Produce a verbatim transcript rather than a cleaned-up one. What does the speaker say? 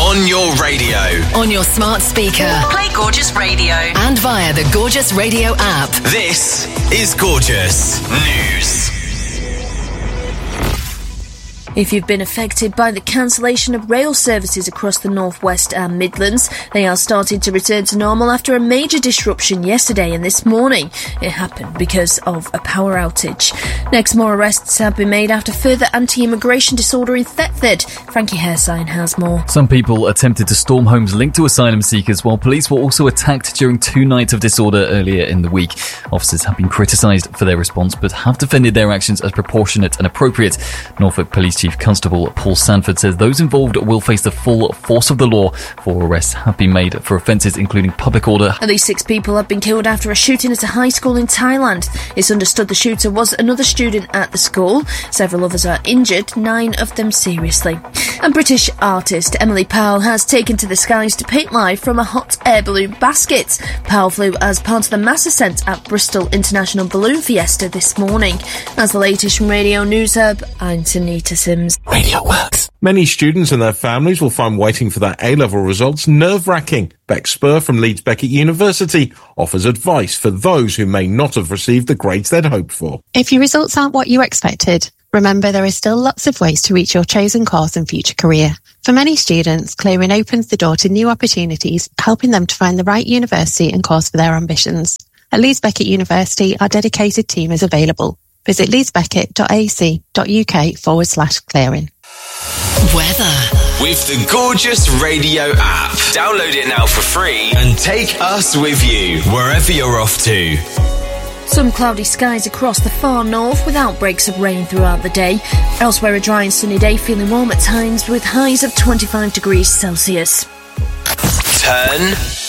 On your radio. On your smart speaker. Play Gorgeous Radio. And via the Gorgeous Radio app. This is Gorgeous News. If you've been affected by the cancellation of rail services across the North West and Midlands, they are starting to return to normal after a major disruption yesterday and this morning. It happened because of a power outage. Next, more arrests have been made after further anti-immigration disorder in Thetford. Frankie Hairsign has more. Some people attempted to storm homes linked to asylum seekers, while police were also attacked during two nights of disorder earlier in the week. Officers have been criticised for their response, but have defended their actions as proportionate and appropriate. Norfolk Police Chief Constable Paul Sanford says those involved will face the full force of the law. Four arrests have been made for offences including public order. At least six people have been killed after a shooting at a high school in Thailand. It's understood the shooter was another student at the school. Several others are injured, nine of them seriously. And British artist Emily Powell has taken to the skies to paint live from a hot air balloon basket. Powell flew as part of the mass ascent at Bristol International Balloon Fiesta this morning. That's the latest from Radio News Hub. I'm Tanita Sims. Radio Works. Many students and their families will find waiting for their A-level results nerve-wracking. Beck Spur from Leeds Beckett University offers advice for those who may not have received the grades they'd hoped for. If your results aren't what you expected, remember there is still lots of ways to reach your chosen course and future career. For many students, clearing opens the door to new opportunities, helping them to find the right university and course for their ambitions. At Leeds Beckett University, our dedicated team is available. Visit leedsbeckett.ac.uk forward slash clearing. Weather. With the Gorgeous Radio app. Download it now for free and take us with you wherever you're off to. Some cloudy skies across the far north with outbreaks of rain throughout the day. Elsewhere, a dry and sunny day, feeling warm at times with highs of twenty-five degrees Celsius. Turn